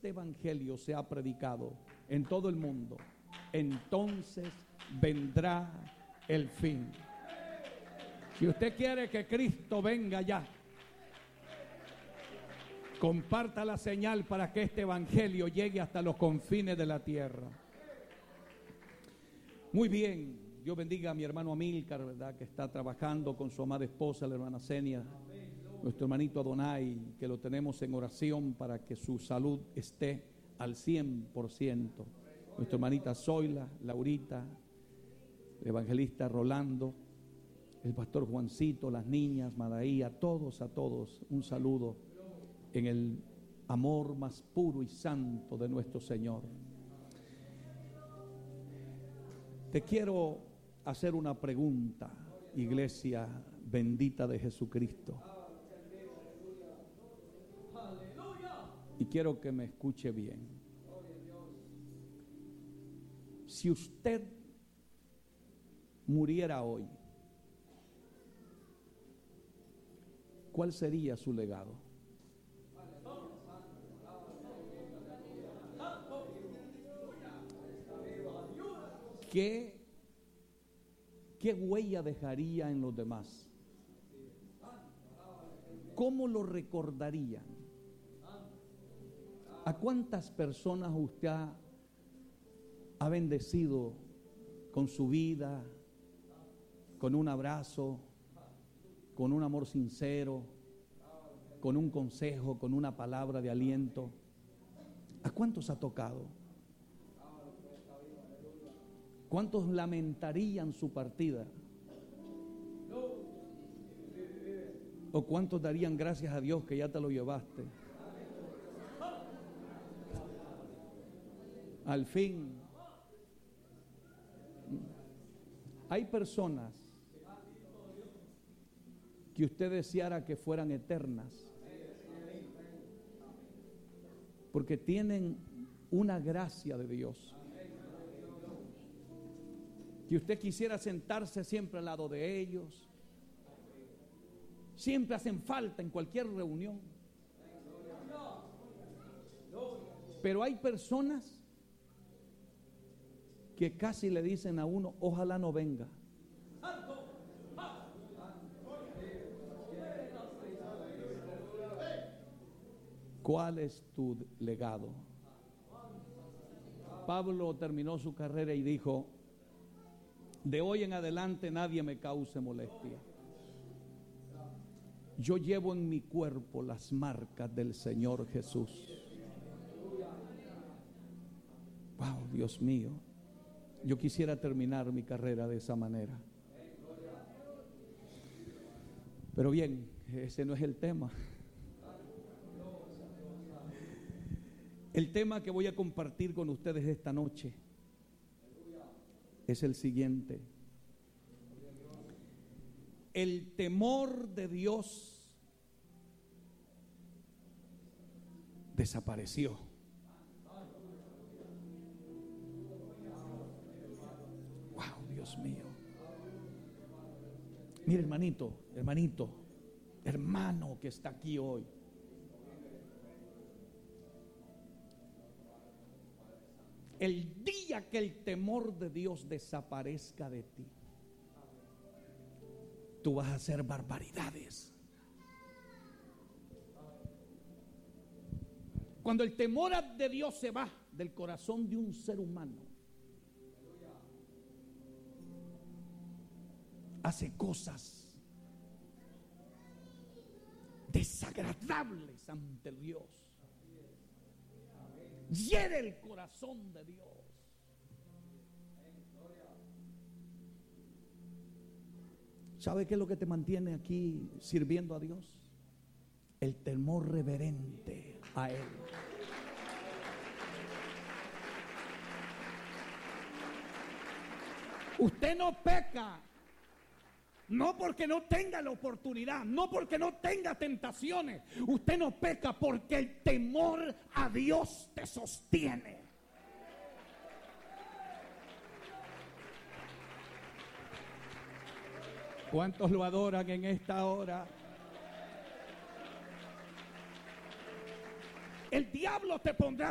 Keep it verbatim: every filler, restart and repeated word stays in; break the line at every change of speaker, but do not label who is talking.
este evangelio sea predicado en todo el mundo, entonces vendrá el fin. Si usted quiere que Cristo venga ya, comparta la señal para que este evangelio llegue hasta los confines de la tierra. Muy bien, Dios bendiga a mi hermano Amílcar, ¿verdad?, que está trabajando con su amada esposa, la hermana Zenia, nuestro hermanito Adonai, que lo tenemos en oración para que su salud esté al cien por ciento. Nuestra hermanita Zoila, Laurita, el evangelista Rolando, el pastor Juancito, las niñas, Madaí, a todos, a todos, un saludo en el amor más puro y santo de nuestro Señor. Te quiero hacer una pregunta, iglesia bendita de Jesucristo. Y quiero que me escuche bien. Si usted muriera hoy, ¿cuál sería su legado? ¿Qué, qué huella dejaría en los demás? ¿Cómo lo recordarían? ¿A cuántas personas usted ha, ha bendecido con su vida, con un abrazo, con un amor sincero, con un consejo, con una palabra de aliento? ¿A cuántos ha tocado? ¿Cuántos lamentarían su partida? ¿O cuántos darían gracias a Dios que ya te lo llevaste? Al fin, hay personas que usted deseara que fueran eternas, porque tienen una gracia de Dios, que usted quisiera sentarse siempre al lado de ellos. Siempre hacen falta en cualquier reunión. Pero hay personas que casi le dicen a uno, ojalá no venga. ¿Cuál es tu legado? Pablo terminó su carrera y dijo, de hoy en adelante nadie me cause molestia. Yo llevo en mi cuerpo las marcas del Señor Jesús. Wow, Dios mío. Yo quisiera terminar mi carrera de esa manera. Pero bien, ese no es el tema. El tema que voy a compartir con ustedes esta noche es el siguiente. El temor de Dios desapareció. Wow, Dios mío. Mire, hermanito, hermanito, hermano que está aquí hoy. El día que el temor de Dios desaparezca de ti, tú vas a hacer barbaridades. Cuando el temor de Dios se va del corazón de un ser humano, hace cosas desagradables ante Dios. Hiere el corazón de Dios. ¿Sabe qué es lo que te mantiene aquí sirviendo a Dios? El temor reverente a Él. Usted no peca, no porque no tenga la oportunidad, no porque no tenga tentaciones. Usted no peca porque el temor a Dios te sostiene. ¿Cuántos lo adoran en esta hora? El diablo te pondrá